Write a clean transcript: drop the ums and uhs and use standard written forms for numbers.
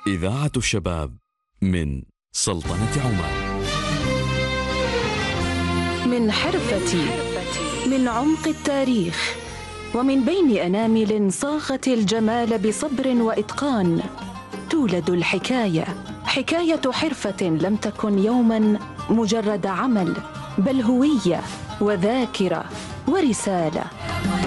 إذاعة الشباب من سلطنة عمان. من حرفتي، من عمق التاريخ، ومن بين أنامل صاغت الجمال بصبر وإتقان، تولد الحكاية، حكاية حرفة لم تكن يوما مجرد عمل، بل هوية وذاكرة ورسالة.